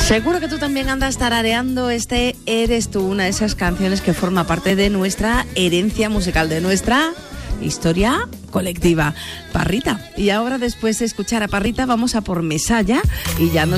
Seguro que tú también andas tarareando este Eres tú, una de esas canciones que forma parte de nuestra herencia musical, de nuestra historia colectiva. Parrita. Y ahora, después de escuchar a Parrita, vamos a por Mesalla y ya nos